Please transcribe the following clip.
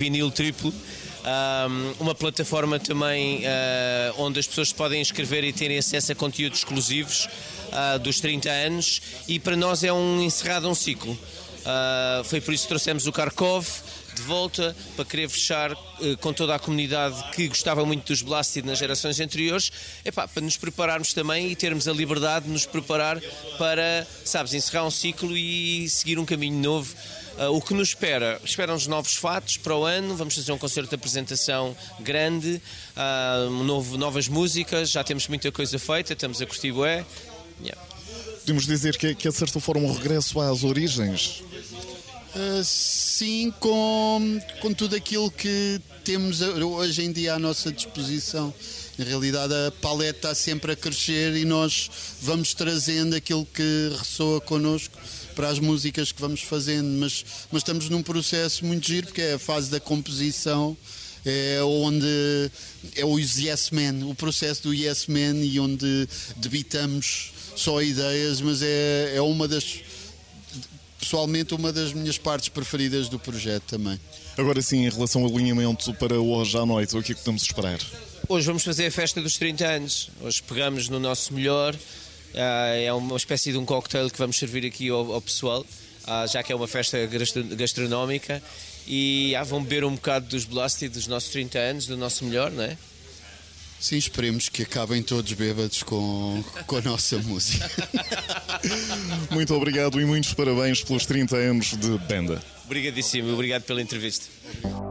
vinil triplo. Uma plataforma também onde as pessoas podem inscrever e terem acesso a conteúdos exclusivos dos 30 anos, e para nós é encerrado um ciclo. Foi por isso que trouxemos o Kharkov de volta, para querer fechar com toda a comunidade que gostava muito dos Blasted nas gerações anteriores, para nos prepararmos também e termos a liberdade de nos preparar para, encerrar um ciclo e seguir um caminho novo. O que nos espera-nos novos fatos para o ano. Vamos fazer um concerto de apresentação grande, novas músicas, já temos muita coisa feita, estamos a curtir bué. Podemos dizer que é de certa forma um regresso às origens? Sim, com tudo aquilo que temos hoje em dia à nossa disposição. Na realidade, a paleta está sempre a crescer e nós vamos trazendo aquilo que ressoa connosco para as músicas que vamos fazendo, mas estamos num processo muito giro, porque é a fase da composição, é onde é o Yes Man, o processo do Yes Man, e onde debitamos só ideias, mas é pessoalmente uma das minhas partes preferidas do projeto também. Agora sim, em relação ao alinhamento para hoje à noite, o que é que podemos esperar? Hoje vamos fazer a festa dos 30 anos, hoje pegamos no nosso melhor. É uma espécie de um cocktail que vamos servir aqui ao pessoal, já que é uma festa gastronómica, e vão beber um bocado dos Blasted dos nossos 30 anos, do nosso melhor, não é? Sim, esperemos que acabem todos bêbados com a nossa música. Muito obrigado e muitos parabéns pelos 30 anos de banda. Obrigadíssimo, obrigado pela entrevista.